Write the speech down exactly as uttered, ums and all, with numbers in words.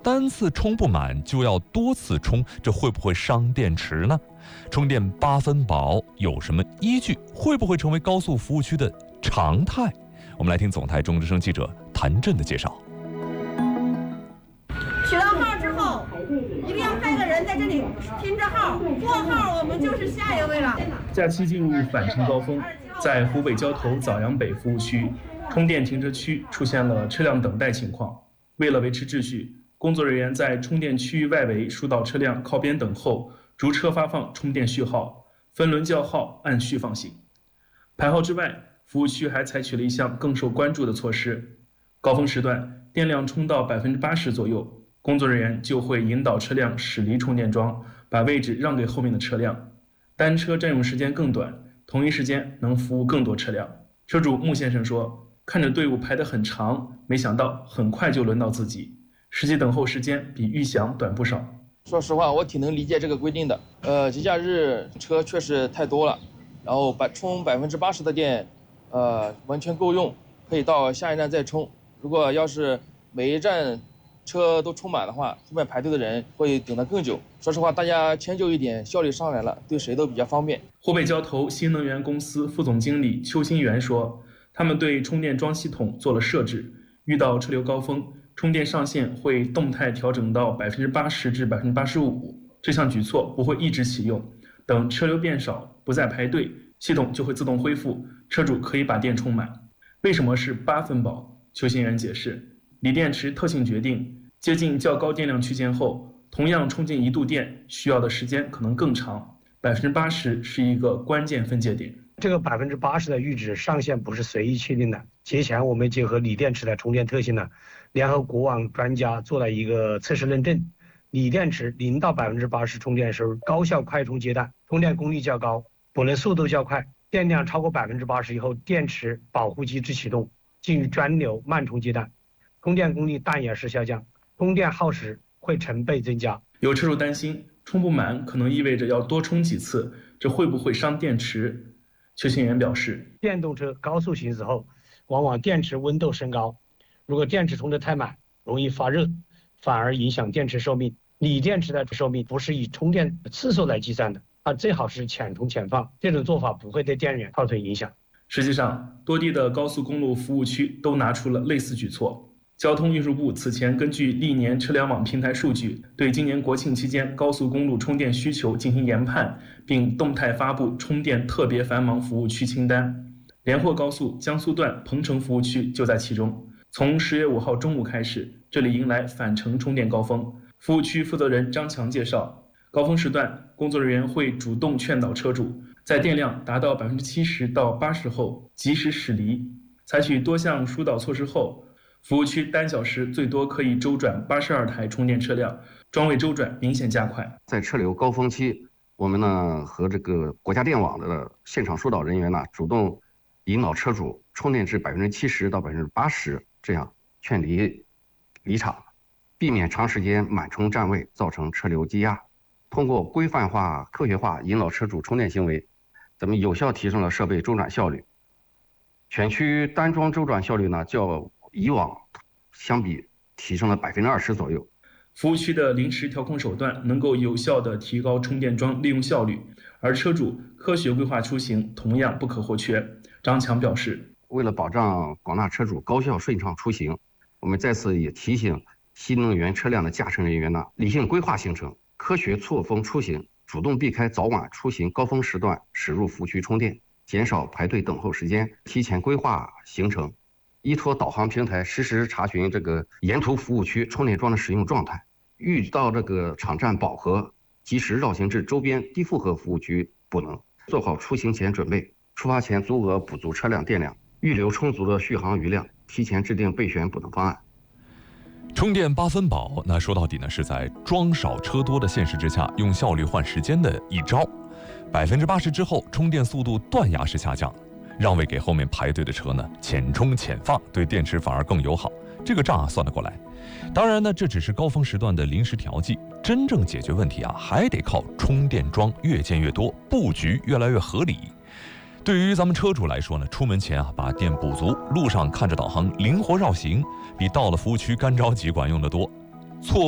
单次充不满就要多次充，这会不会伤电池呢？充电八分饱有什么依据？会不会成为高速服务区的常态？我们来听总台中之声记者谭震的介绍。 取到号之后，一定要派个人在这里听着号，过号我们就是下一位了。 假期进入返程高峰，在湖北交投枣阳北服务区，充电停车区出现了车辆等待情况。为了维持秩序，工作人员在充电区域外围疏导车辆靠边等候，逐车发放充电序号，分轮叫号，按序放行。排号之外，服务区还采取了一项更受关注的措施：高峰时段，电量充到百分之八十左右，工作人员就会引导车辆驶离充电桩，把位置让给后面的车辆。单车占用时间更短，同一时间能服务更多车辆。车主穆先生说，看着队伍排得很长，没想到很快就轮到自己，实际等候时间比预想短不少。 说实话，我挺能理解这个规定的。呃，节假日车确实太多了，然后百充百分之八十的电，呃，完全够用，可以到下一站再充。如果要是每一站车都充满的话，后面排队的人会等得更久。说实话，大家迁就一点，效率上来了，对谁都比较方便。 湖北交投新能源公司副总经理邱新元说，他们对充电桩系统做了设置，遇到车流高峰，充电上限会动态调整到百分之八十至百分之八十五。这项举措不会一直启用，等车流变少，不再排队，系统就会自动恢复，车主可以把电充满。为什么是八分饱？邱新元解释，锂电池特性决定，接近较高电量区间后，同样充进一度电，需要的时间可能更长。百分之八十是一个关键分界点。 这个百分之八十的阈值上限不是随意确定的。节前我们结合锂电池的充电特性呢，联合国网专家做了一个测试认证。锂电池零到百分之八十充电时候，高效快充阶段，充电功率较高，补能速度较快。电量超过百分之八十以后，电池保护机制启动，进入专流慢充阶段，充电功率淡也是下降，充电耗时会成倍增加。 有车主担心充不满可能意味着要多充几次，这会不会伤电池？邱新元表示， 电动车高速行驶后，往往电池温度升高，如果电池充得太满，容易发热，反而影响电池寿命。锂电池的寿命不是以充电次数来计算的，它最好是浅充浅放，这种做法不会对电源造成影响。 实际上，多地的高速公路服务区都拿出了类似举措。交通运输部此前根据历年车联网平台数据，对今年国庆期间高速公路充电需求进行研判，并动态发布充电特别繁忙服务区清单。连霍高速江苏段彭城服务区就在其中。从十月五号中午开始，这里迎来返程充电高峰。服务区负责人张强介绍，高峰时段，工作人员会主动劝导车主，在电量达到百分之七十到八十后及时驶离。采取多项疏导措施后，服务区单小时最多可以周转八十二台充电车辆，桩位周转明显加快。 在车流高峰期，我们呢和这个国家电网的现场疏导人员呢，主动引导车主充电至百分之七十到百分之八十，这样劝离离场，避免长时间满充占位造成车流积压。通过规范化、科学化引导车主充电行为，咱们有效提升了设备周转效率。全区单桩周转效率呢，较以往相比提升了百分之二十左右。 服务区的临时调控手段能够有效地提高充电桩利用效率，而车主科学规划出行同样不可或缺。张强表示， 为了保障广大车主高效顺畅出行，我们再次也提醒新能源车辆的驾乘人员呢，理性规划行程，科学错峰出行，主动避开早晚出行高峰时段驶入服务区充电，减少排队等候时间，提前规划行程，依托导航平台实时查询这个沿途服务区充电桩的使用状态，遇到这个场站饱和，及时绕行至周边低负荷服务区补能，做好出行前准备，出发前足额补足车辆电量，预留充足的续航余量，提前制定备选补能方案。 充电八分饱，那说到底呢，是在桩少车多的现实之下，用效率换时间的一招。百分之八十之后，充电速度断崖式下降，让位给后面排队的车呢，浅充浅放，对电池反而更友好。这个账啊算得过来。当然呢，这只是高峰时段的临时调剂，真正解决问题啊，还得靠充电桩越建越多，布局越来越合理。对于咱们车主来说呢，出门前啊把电补足，路上看着导航灵活绕行，比到了服务区干着急管用得多。错